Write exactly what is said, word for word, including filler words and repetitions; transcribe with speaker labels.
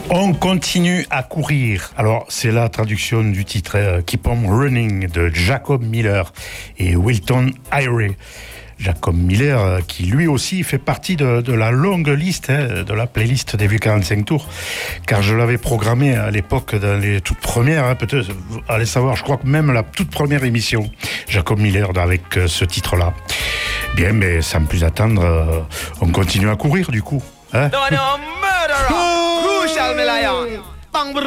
Speaker 1: On continue à courir. Alors, c'est la traduction du titre euh, Keep on Running de Jacob Miller et Wilton Ire. Jacob Miller, euh, qui lui aussi fait partie de, de la longue liste, hein, de la playlist des V quarante-cinq tours, car je l'avais programmé à l'époque dans les toutes premières, hein, peut-être, allez savoir, je crois que même la toute première émission, Jacob Miller avec euh, ce titre-là. Bien, mais sans plus attendre, euh, on continue à courir du coup. Hein?
Speaker 2: No, no, murderer! Crucial, me lion! Bang, brr.